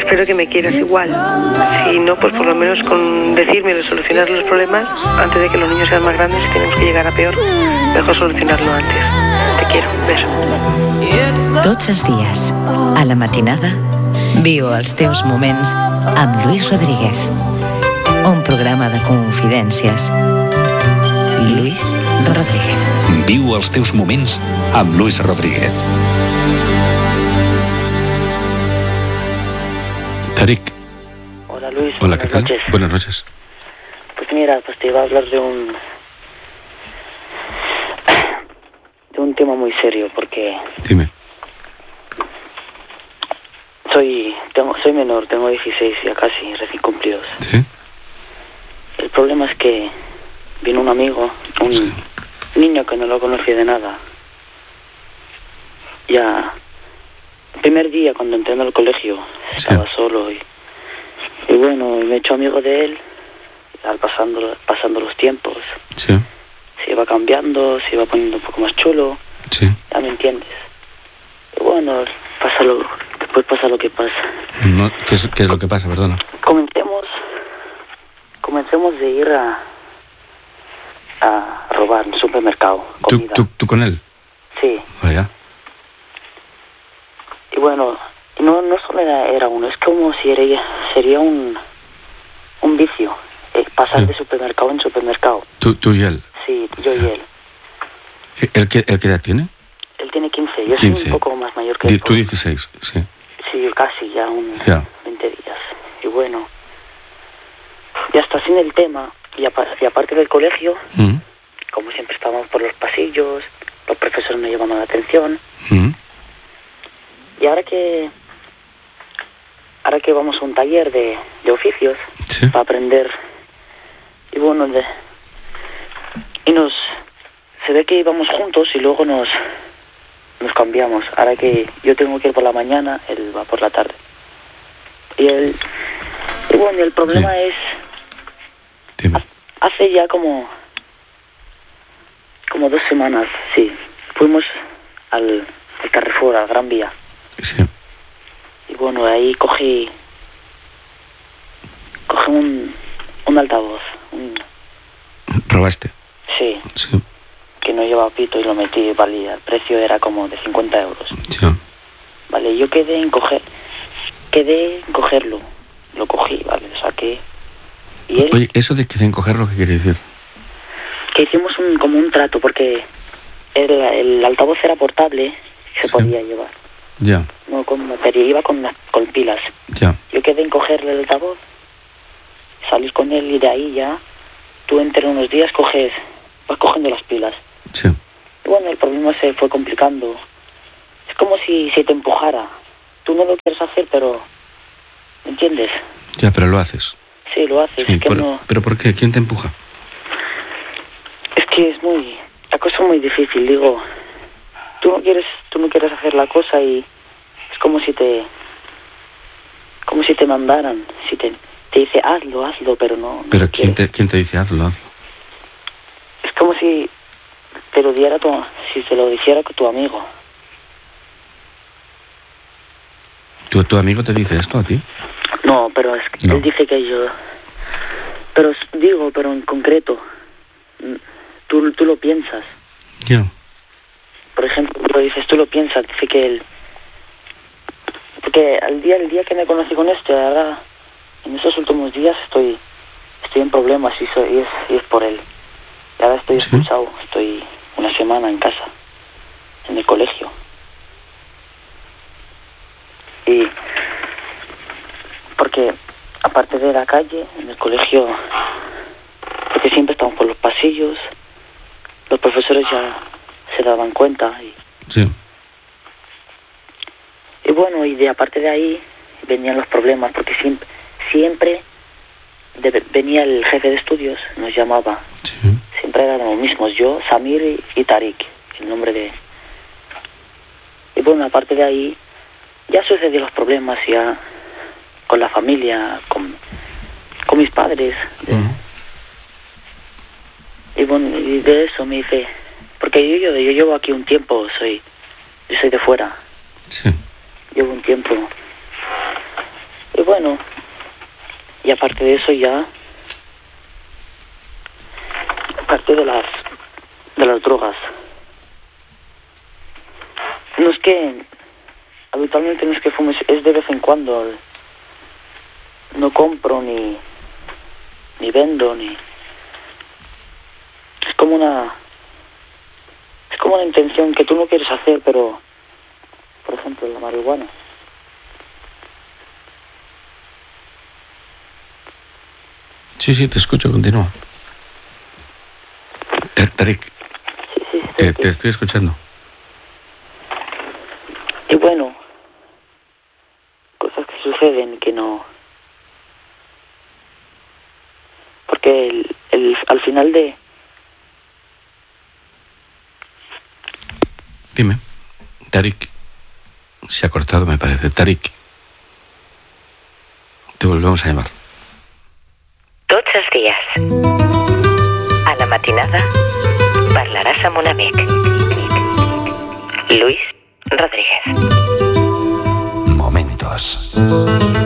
espero que me quieras igual. Si no, pues por lo menos con decirme de solucionar los problemas antes de que los niños sean más grandes. Si tenemos que llegar a peor, mejor solucionarlo antes. Te quiero, un beso. Tots els dies, a la matinada, viu els teus moments amb Lluís Rodríguez. Un programa de confidències. Lluís Rodríguez. Viu els teus moments amb Lluís Rodríguez. Tarik. Hola Luis. Hola, ¿qué tal? Noches. Buenas noches. Pues mira, pues te iba a hablar de un tema muy serio, porque Dime. soy menor, tengo 16 ya casi, recién cumplidos. ¿Sí? El problema es que vino un amigo, un niño que no lo conocía de nada. Ya, el primer día cuando entré en el colegio, estaba solo y bueno, me he hecho amigo de él, al pasando los tiempos. Sí. Se iba cambiando, se iba poniendo un poco más chulo. Sí. Ya me entiendes. Y bueno, después pasa lo que pasa. No, ¿qué es lo que pasa? Perdona. Comencemos de ir a robar en el supermercado comida. ¿Tú con él? Sí. Vaya. Y bueno, no solo era uno, es como si sería un vicio. Pasar de supermercado en supermercado. ¿Tú y él? Sí, yo y él. ¿El qué edad tiene? Él tiene 15, yo 15. soy un poco más mayor que él. Tú 16, sí. Sí, casi, ya 20 días. Y bueno, ya está sin el tema. Y aparte del colegio, como siempre estábamos por los pasillos, los profesores no llamaban la atención. Y ahora que vamos a un taller de oficios, ¿sí? Para aprender. Y bueno, se ve que íbamos juntos y luego nos cambiamos. Ahora que yo tengo que ir por la mañana, él va por la tarde. Y bueno, el problema es... Dime. Hace ya como 2 semanas, sí. Fuimos al Carrefour, a Gran Vía. Sí. Y bueno, ahí cogí un altavoz. ¿Robaste? Sí. Sí. Que no llevaba pito y lo metí, el precio era como de 50 euros. Ya. Vale, yo quedé en cogerlo. Lo cogí, vale, lo saqué. Y él... Oye, ¿eso de que en cogerlo qué quiere decir? Que hicimos como un trato, porque el altavoz era portable, se podía llevar. Ya. No con batería, iba con pilas. Ya. Yo quedé en cogerle el altavoz, salir con él y de ahí ya, tú entre unos días vas cogiendo las pilas. Sí. Y bueno, el problema se fue complicando. Es como si te empujara. Tú no lo quieres hacer, pero... ¿Me entiendes? Ya, pero lo haces. Sí, lo haces. Sí, es que no... ¿Pero por qué? ¿Quién te empuja? Es que la cosa es muy difícil, digo. Tú no quieres hacer la cosa y es como si te mandaran. Si te dice hazlo, pero no. Pero no ¿quién te dice hazlo? Es como si te lo diera si te lo dijera tu amigo. ¿Tu amigo te dice esto a ti? No, pero es que él dice que yo... Pero en concreto, tú lo piensas. Ya. Por ejemplo, lo dices, tú lo piensas, dice que él... Porque el día que me conocí con ahora, en esos últimos días estoy en problemas y es por él. Y ahora estoy expulsado, estoy una semana en casa, en el colegio. Y porque aparte de la calle, en el colegio, porque siempre estamos por los pasillos, los profesores ya se daban cuenta. Sí. Y bueno, aparte de ahí venían los problemas, porque siempre venía el jefe de estudios, nos llamaba. Sí. Siempre eran los mismos, yo, Samir y Tarik, el nombre de... Y bueno, aparte de ahí, ya sucedieron los problemas ya con la familia, con mis padres. Y bueno, y de eso me dice... Porque yo llevo aquí un tiempo, yo soy de fuera. Sí. Llevo un tiempo. Y bueno, y aparte de eso ya, aparte de las drogas, no es que, habitualmente no es que fume, es de vez en cuando. No compro ni vendo, ni... Es como una intención que tú no quieres hacer, pero, por ejemplo, la marihuana. Sí, te escucho, continúa. Tarik, Sí, te estoy escuchando. Y bueno, cosas que suceden que no... Porque al final de... Dime, Tarik, se ha cortado, me parece. Tarik, te volvemos a llamar. Tots els dies, a la matinada, parlaràs amb un amic. Luis Rodríguez. Momentos.